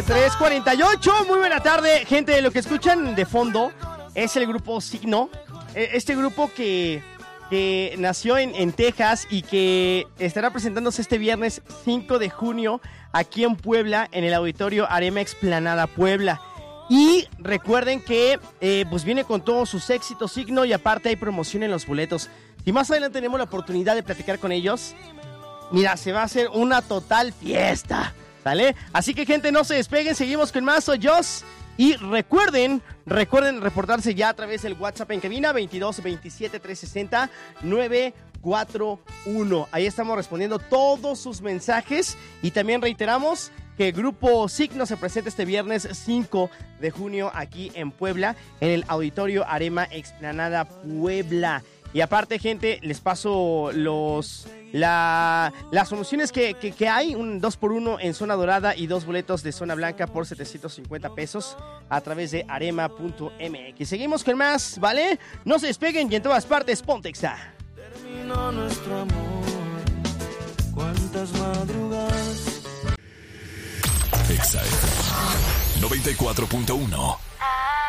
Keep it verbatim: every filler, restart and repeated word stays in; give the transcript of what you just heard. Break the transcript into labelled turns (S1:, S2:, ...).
S1: tarde, tres cuarenta y ocho. Muy buena tarde, gente. Lo que escuchan de fondo es el grupo Signo. Este grupo que, que nació en, en Texas y que estará presentándose este viernes cinco de junio aquí en Puebla, en el Auditorio Arema Explanada Puebla. Y recuerden que eh, pues viene con todos sus éxitos Signo y aparte hay promoción en los boletos. Si más adelante tenemos la oportunidad de platicar con ellos, mira, se va a hacer una total fiesta, ¿sale? Así que, gente, no se despeguen, seguimos con más. Soy Joss. Y recuerden, recuerden reportarse ya a través del WhatsApp en cabina veintidós veintisiete trescientos sesenta novecientos cuarenta y uno. Ahí estamos respondiendo todos sus mensajes y también reiteramos que el Grupo Signo se presenta este viernes cinco de junio aquí en Puebla, en el Auditorio Arema Explanada Puebla. Y aparte, gente, les paso los la, las promociones que, que, que hay, un dos por uno en zona dorada y dos boletos de zona blanca por setecientos cincuenta pesos a través de arema punto m x. Seguimos con más, ¿vale? No se despeguen y en todas partes, ponte Exa.
S2: Terminó nuestro amor, cuántas madrugadas.
S3: Exa noventa y cuatro punto uno.